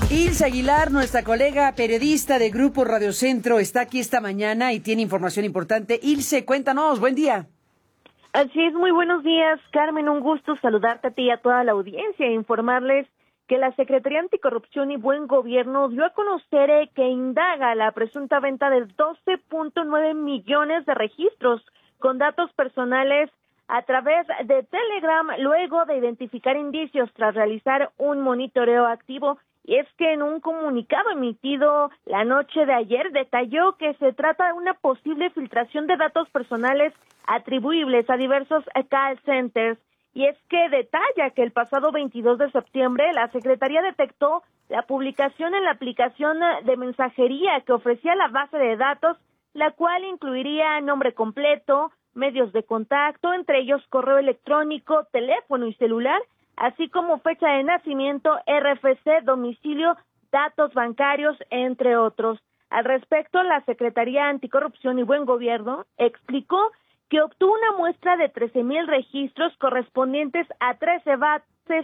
Ilse Aguilar, nuestra colega periodista de Grupo Radio Centro, está aquí esta mañana y tiene información importante. Ilse, cuéntanos, buen día. Así es, muy buenos días, Carmen, un gusto saludarte a ti y a toda la audiencia e informarles que la Secretaría Anticorrupción y Buen Gobierno dio a conocer que indaga la presunta venta de 12.9 millones de registros con datos personales a través de Telegram, luego de identificar indicios tras realizar un monitoreo activo. Y es que en un comunicado emitido la noche de ayer detalló que se trata de una posible filtración de datos personales atribuibles a diversos call centers. Y es que detalla que el pasado 22 de septiembre la Secretaría detectó la publicación en la aplicación de mensajería que ofrecía la base de datos, la cual incluiría nombre completo, medios de contacto, entre ellos correo electrónico, teléfono y celular, así como fecha de nacimiento, RFC, domicilio, datos bancarios, entre otros. Al respecto, la Secretaría Anticorrupción y Buen Gobierno explicó que obtuvo una muestra de 13,000 registros correspondientes a 13 bases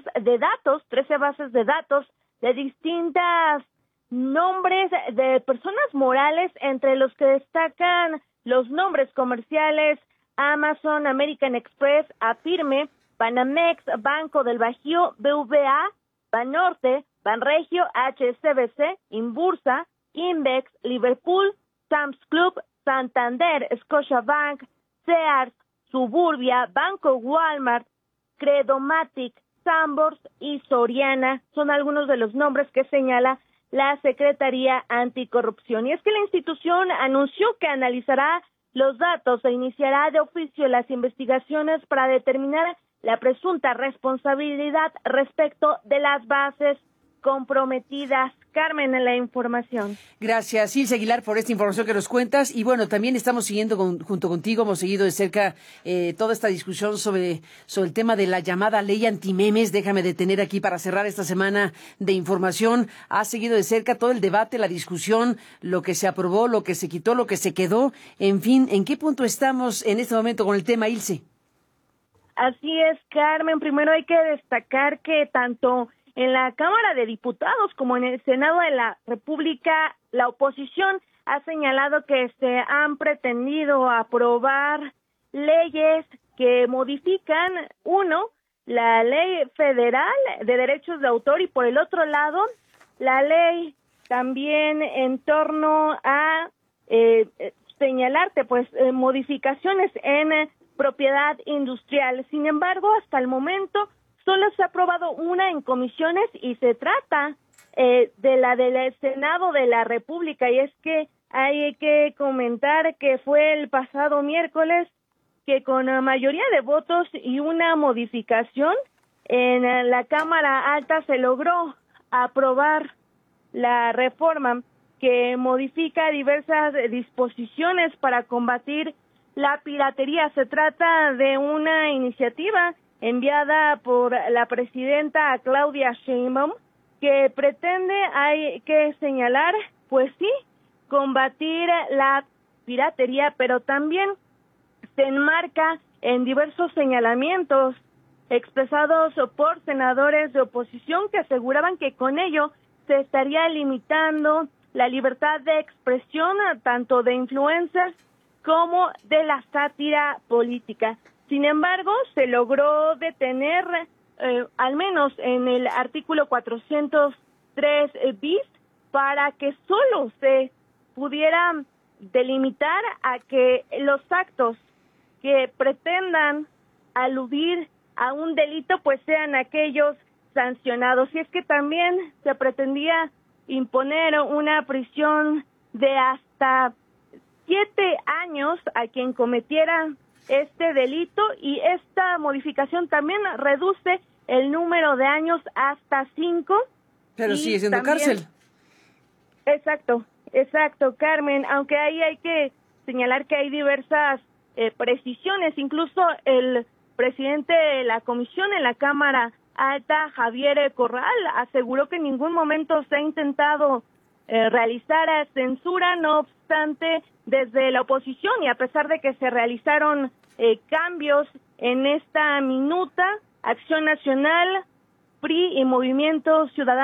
de datos de distintas nombres de personas morales, entre los que destacan los nombres comerciales Amazon, American Express, Afirme, Banamex, Banco del Bajío, BVA, Banorte, Banregio, HSBC, Inbursa, Invex, Liverpool, Sam's Club, Santander, Scotiabank, Sears, Suburbia, Banco Walmart, Credomatic, Sambors y Soriana son algunos de los nombres que señala la Secretaría Anticorrupción. Y es que la institución anunció que analizará los datos e iniciará de oficio las investigaciones para determinar la presunta responsabilidad respecto de las bases comprometidas. Carmen, en la información. Gracias, Ilse Aguilar, por esta información que nos cuentas. Y bueno, también estamos siguiendo junto contigo, hemos seguido de cerca toda esta discusión sobre el tema de la llamada ley antimemes. Déjame detener aquí para cerrar esta semana de información. Has seguido de cerca todo el debate, la discusión, lo que se aprobó, lo que se quitó, lo que se quedó. En fin, ¿en qué punto estamos en este momento con el tema, Ilse? Así es, Carmen. Primero hay que destacar que tanto en la Cámara de Diputados como en el Senado de la República, la oposición ha señalado que se han pretendido aprobar leyes que modifican, uno, la Ley Federal de Derechos de Autor y por el otro lado, la ley también en torno a señalarte, modificaciones en propiedad industrial. Sin embargo, hasta el momento solo se ha aprobado una en comisiones y se trata de la del Senado de la República. Y es que hay que comentar que fue el pasado miércoles que con mayoría de votos y una modificación en la Cámara Alta se logró aprobar la reforma que modifica diversas disposiciones para combatir la piratería. Se trata de una iniciativa enviada por la presidenta Claudia Sheinbaum, que pretende, hay que señalar, pues sí, combatir la piratería, pero también se enmarca en diversos señalamientos expresados por senadores de oposición que aseguraban que con ello se estaría limitando la libertad de expresión tanto de influencers como de la sátira política. Sin embargo, se logró detener, al menos en el artículo 403 bis, para que solo se pudiera delimitar a que los actos que pretendan aludir a un delito, pues sean aquellos sancionados. Y es que también se pretendía imponer una prisión de hasta 7 años a quien cometiera este delito, y esta modificación también reduce el número de años hasta 5. Pero sigue siendo cárcel. Exacto, Carmen, aunque ahí hay que señalar que hay diversas precisiones. Incluso el presidente de la comisión en la Cámara Alta, Javier Corral, aseguró que en ningún momento se ha intentado realizar censura. No obstante, desde la oposición, y a pesar de que se realizaron cambios en esta minuta, Acción Nacional, PRI y Movimiento Ciudadano